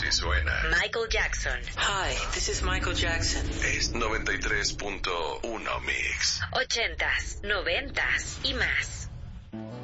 Así suena. Michael Jackson. Hi, this is Michael Jackson. Es 93.1 Mix. 80s, 90s y más.